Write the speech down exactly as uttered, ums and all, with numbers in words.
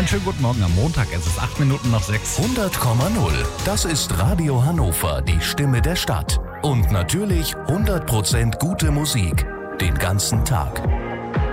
schönen guten Morgen am Montag. Es ist acht Minuten nach sechs. hundert Komma null. Das ist Radio Hannover, die Stimme der Stadt. Und natürlich hundert Prozent gute Musik. Den ganzen Tag.